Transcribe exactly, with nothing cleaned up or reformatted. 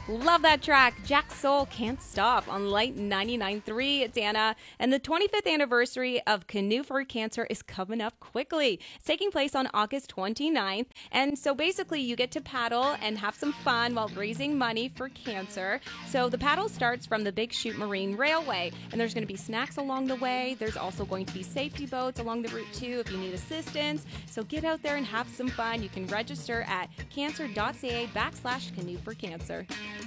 Love that track. Jack Soul, Can't Stop on Light ninety-nine point three. It's Anna. And the twenty-fifth anniversary of Canoe for Cancer is coming up quickly. It's taking place on August twenty-ninth. And so basically you get to paddle and have some fun while raising money for cancer. So the paddle starts from the Big Chute Marine Railway. And there's going to be snacks along the way. There's also going to be safety boats along the route too if you need assistance. So get out there and have some fun. You can register at cancer.ca backslash canoe for cancer.